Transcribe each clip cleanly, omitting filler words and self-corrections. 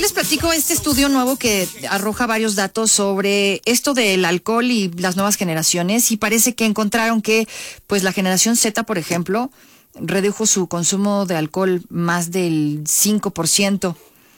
Les platico este estudio nuevo que arroja varios datos sobre esto del alcohol y las nuevas generaciones, y parece que encontraron que pues la generación Z, por ejemplo, redujo su consumo de alcohol más del 5%.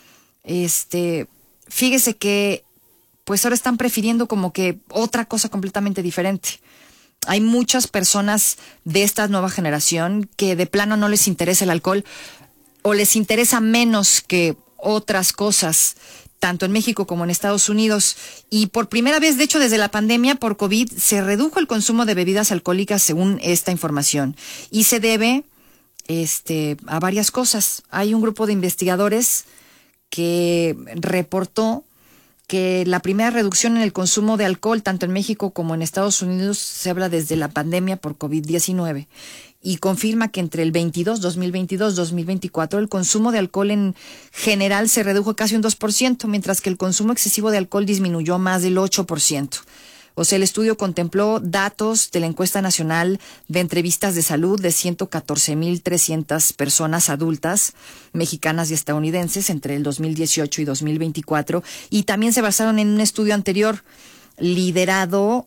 Fíjese que pues ahora están prefiriendo como que otra cosa completamente diferente. Hay muchas personas de esta nueva generación que de plano no les interesa el alcohol o les interesa menos que otras cosas, tanto en México como en Estados Unidos. Y por primera vez, de hecho, desde la pandemia por COVID, se redujo el consumo de bebidas alcohólicas según esta información. Y se debe a varias cosas. Hay un grupo de investigadores que reportó que la primera reducción en el consumo de alcohol, tanto en México como en Estados Unidos, se habla desde la pandemia por COVID-19 y confirma que entre el 2022-2024, el consumo de alcohol en general se redujo casi un 2%, mientras que el consumo excesivo de alcohol disminuyó más del 8%. O sea, el estudio contempló datos de la encuesta nacional de entrevistas de salud de 114,300 personas adultas, mexicanas y estadounidenses, entre el 2018 y 2024, y también se basaron en un estudio anterior liderado,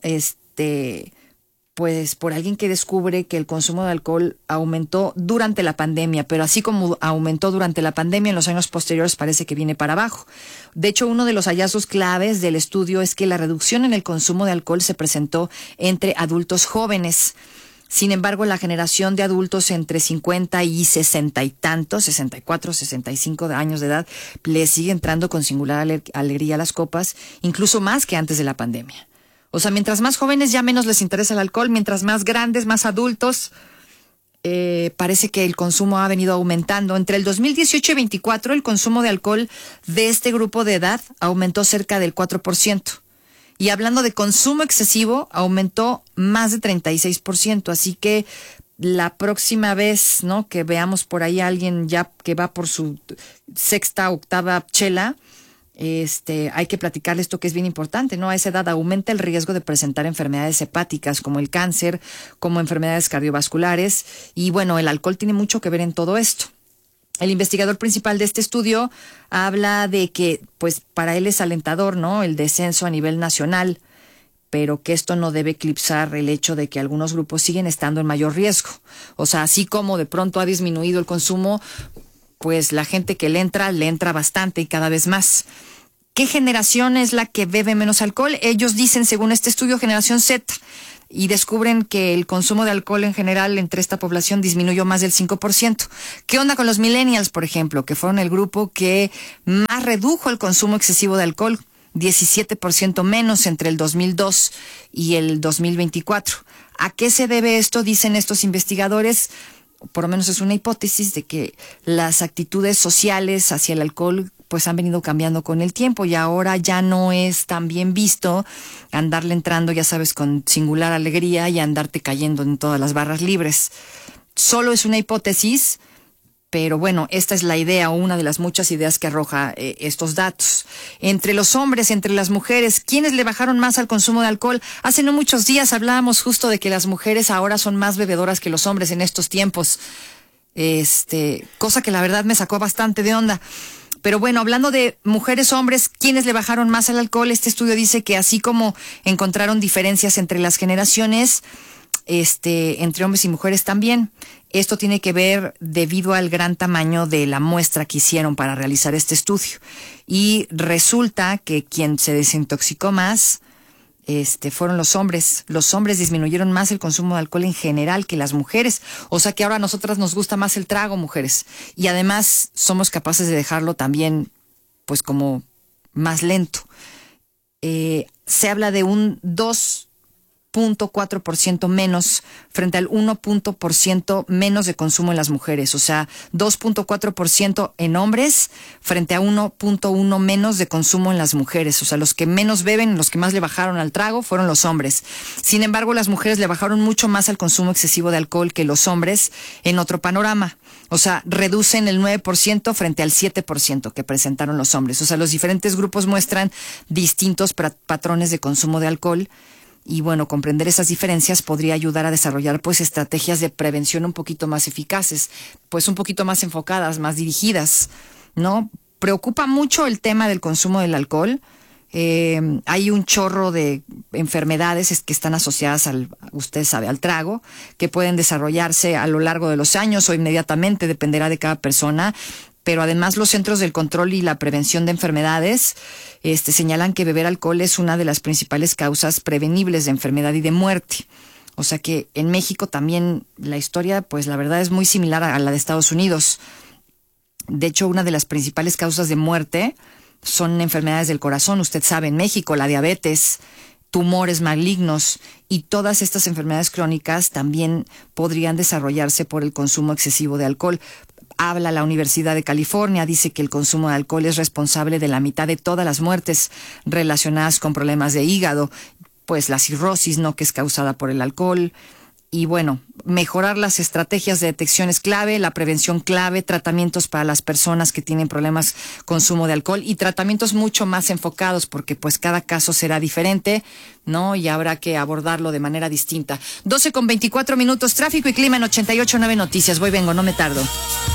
pues por alguien que descubre que el consumo de alcohol aumentó durante la pandemia, pero así como aumentó durante la pandemia, en los años posteriores parece que viene para abajo. De hecho, uno de los hallazgos claves del estudio es que la reducción en el consumo de alcohol se presentó entre adultos jóvenes. Sin embargo, la generación de adultos entre 50 y 60 y tantos, 64, 65 años de edad, le sigue entrando con singular alegría a las copas, incluso más que antes de la pandemia. O sea, mientras más jóvenes ya menos les interesa el alcohol, mientras más grandes, más adultos, parece que el consumo ha venido aumentando. Entre el 2018 y 2024, el consumo de alcohol de este grupo de edad aumentó cerca del 4%. Y hablando de consumo excesivo, aumentó más de 36%. Así que la próxima vez, ¿no?, que veamos por ahí a alguien ya que va por su sexta, octava chela, hay que platicarle esto que es bien importante, ¿no? A esa edad aumenta el riesgo de presentar enfermedades hepáticas como el cáncer, como enfermedades cardiovasculares, y bueno, el alcohol tiene mucho que ver en todo esto. El investigador principal de este estudio habla de que, pues, para él es alentador, ¿no?, el descenso a nivel nacional, pero que esto no debe eclipsar el hecho de que algunos grupos siguen estando en mayor riesgo. O sea, así como de pronto ha disminuido el consumo, pues la gente que le entra bastante y cada vez más. ¿Qué generación es la que bebe menos alcohol? Ellos dicen, según este estudio, generación Z, y descubren que el consumo de alcohol en general entre esta población disminuyó más del 5%. ¿Qué onda con los millennials, por ejemplo, que fueron el grupo que más redujo el consumo excesivo de alcohol? 17% menos entre el 2002 y el 2024. ¿A qué se debe esto? Dicen estos investigadores, por lo menos es una hipótesis, de que las actitudes sociales hacia el alcohol pues han venido cambiando con el tiempo y ahora ya no es tan bien visto andarle entrando, ya sabes, con singular alegría y andarte cayendo en todas las barras libres. Solo es una hipótesis, pero bueno, esta es la idea o una de las muchas ideas que arroja estos datos. Entre los hombres, entre las mujeres, ¿quiénes le bajaron más al consumo de alcohol? Hace no muchos días hablábamos justo de que las mujeres ahora son más bebedoras que los hombres en estos tiempos. Cosa que la verdad me sacó bastante de onda. Pero bueno, hablando de mujeres, hombres, ¿quiénes le bajaron más al alcohol? Este estudio dice que así como encontraron diferencias entre las generaciones, entre hombres y mujeres también. Esto tiene que ver debido al gran tamaño de la muestra que hicieron para realizar este estudio. Y resulta que quien se desintoxicó más fueron los hombres. Los hombres disminuyeron más el consumo de alcohol en general que las mujeres. O sea que ahora a nosotras nos gusta más el trago, mujeres. Y además somos capaces de dejarlo también, pues, como más lento. Se habla de un 2.4% menos frente al 1% menos de consumo en las mujeres. O sea, 2.4% en hombres frente a 1.1 menos de consumo en las mujeres. O sea, los que menos beben, los que más le bajaron al trago fueron los hombres. Sin embargo, las mujeres le bajaron mucho más al consumo excesivo de alcohol que los hombres en otro panorama. O sea, reducen el 9% frente al 7% que presentaron los hombres. O sea, los diferentes grupos muestran distintos patrones de consumo de alcohol. Y bueno, comprender esas diferencias podría ayudar a desarrollar pues estrategias de prevención un poquito más eficaces, pues un poquito más enfocadas, más dirigidas, ¿no? preocupa mucho el tema del consumo del alcohol. Hay un chorro de enfermedades que están asociadas usted sabe, al trago, que pueden desarrollarse a lo largo de los años o inmediatamente, dependerá de cada persona. Pero además los Centros del Control y la Prevención de Enfermedades señalan que beber alcohol es una de las principales causas prevenibles de enfermedad y de muerte. O sea que en México también la historia, pues la verdad es muy similar a la de Estados Unidos. De hecho, una de las principales causas de muerte son enfermedades del corazón. Usted sabe, en México la diabetes, tumores malignos y todas estas enfermedades crónicas también podrían desarrollarse por el consumo excesivo de alcohol. Habla la Universidad de California, dice que el consumo de alcohol es responsable de la mitad de todas las muertes relacionadas con problemas de hígado, pues la cirrosis, ¿no?, que es causada por el alcohol. Y bueno, mejorar las estrategias de detección es clave, la prevención clave, tratamientos para las personas que tienen problemas consumo de alcohol y tratamientos mucho más enfocados porque pues cada caso será diferente, ¿no? Y habrá que abordarlo de manera distinta. 12:24 minutos, tráfico y clima en 88.9 Noticias. Voy, vengo, no me tardo.